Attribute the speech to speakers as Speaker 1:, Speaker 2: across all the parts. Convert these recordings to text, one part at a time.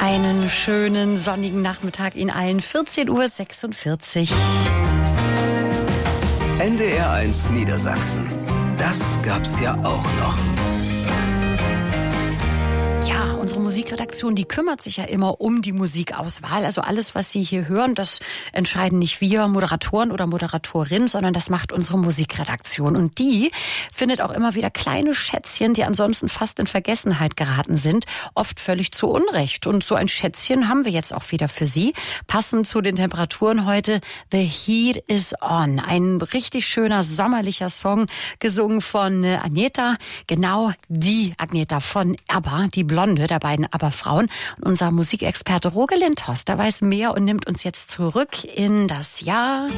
Speaker 1: Einen schönen sonnigen Nachmittag Ihnen allen. 14:46 Uhr.
Speaker 2: NDR1 Niedersachsen. Das gab's ja auch noch.
Speaker 1: Ja, unsere Musikredaktion, die kümmert sich ja immer um die Musikauswahl. Also alles, was Sie hier hören, das entscheiden nicht wir Moderatoren oder Moderatorinnen, sondern das macht unsere Musikredaktion. Und die findet auch immer wieder kleine Schätzchen, die ansonsten fast in Vergessenheit geraten sind, oft völlig zu Unrecht. Und so ein Schätzchen haben wir jetzt auch wieder für Sie. Passend zu den Temperaturen heute, The Heat is On. Ein richtig schöner sommerlicher Song, gesungen von Agneta. Genau die Agneta von ABBA, die Blonde der beiden ABBA-Frauen. Und unser Musikexperte Roger Lindhorst, der weiß mehr und nimmt uns jetzt zurück in das Jahr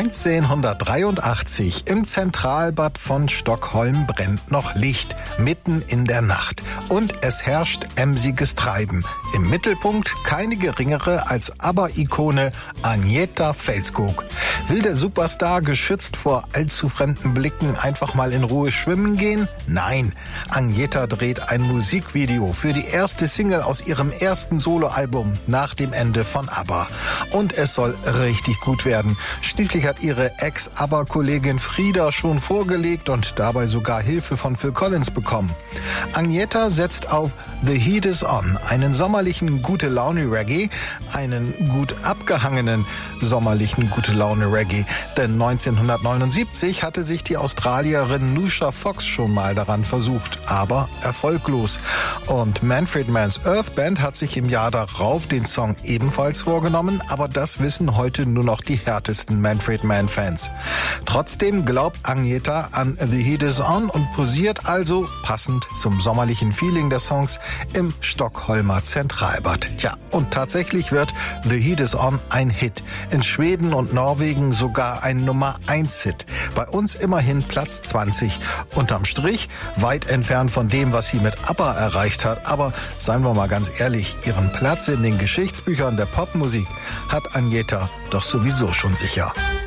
Speaker 3: 1983. Im Zentralbad von Stockholm brennt noch Licht, mitten in der Nacht. Und es herrscht emsiges Treiben. Im Mittelpunkt keine geringere als ABBA-Ikone Agneta Fältskog. Will der Superstar geschützt vor allzu fremden Blicken einfach mal in Ruhe schwimmen gehen? Nein, Agneta dreht ein Musikvideo für die erste Single aus ihrem ersten Soloalbum nach dem Ende von ABBA. Und es soll richtig gut werden. Schließlich hat ihre Ex-ABBA-Kollegin Frida schon vorgelegt und dabei sogar Hilfe von Phil Collins bekommen. Agneta setzt auf The Heat is On, einen sommerlichen Gute-Laune-Reggae, einen gut abgehangenen sommerlichen Gute-Laune-Reggae. Denn 1979 hatte sich die Australierin Nusha Fox schon mal daran versucht, aber erfolglos. Und Manfred Mann's Earth Band hat sich im Jahr darauf den Song ebenfalls vorgenommen, aber das wissen heute nur noch die härtesten Manfred Mann-Fans. Trotzdem glaubt Agneta an The Heat is On und posiert also, passend zum sommerlichen Feeling des Songs, im Stockholmer Zentralbad. Tja, und tatsächlich wird The Heat is On ein Hit. In Schweden und Norwegen sogar ein Nummer-1-Hit. Bei uns immerhin Platz 20. Unterm Strich weit entfernt von dem, was sie mit ABBA erreicht hat. Aber seien wir mal ganz ehrlich, ihren Platz in den Geschichtsbüchern der Popmusik hat Agneta doch sowieso schon sicher.